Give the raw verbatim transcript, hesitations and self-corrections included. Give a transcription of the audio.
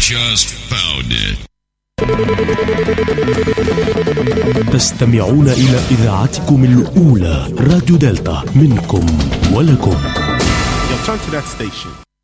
just found it. تستمعون إلى إذاعتكم الأولى راديو دلتا، منكم ولكم. Yo, turn to that station.